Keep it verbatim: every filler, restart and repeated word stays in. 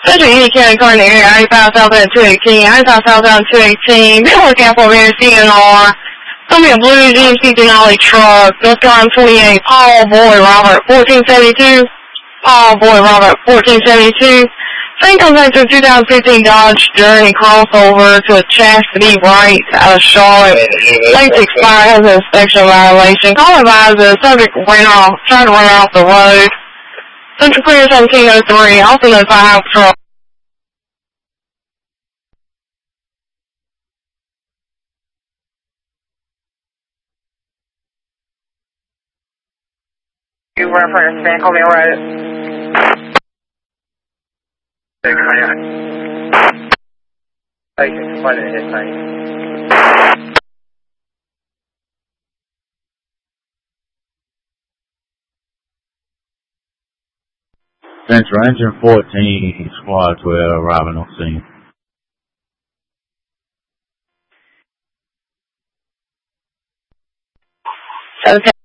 Central Union County, Garden area, eighty-five southbound two eighteen, eighty-five southbound two eighteen, Billboard Capital Area, C N R, Gonna be a blue G M C Denali truck, North Carolina twenty-eight, Paul Boy Robert, fourteen seventy-two, Paul Boy Robert, fourteen seventy-two. Same comes back to a two thousand fifteen Dodge Journey crossover to a Chastity Wright out of Charlotte. Lights expired, has an inspection violation. Call advised the subject ran off, tried to run off the road. Central Clear seventeen oh three, also notify Highway Patrol. You reference San Columbia Road. Thank you. What is it, thank Central Engine fourteen, Squad twelve, arriving on scene. Okay.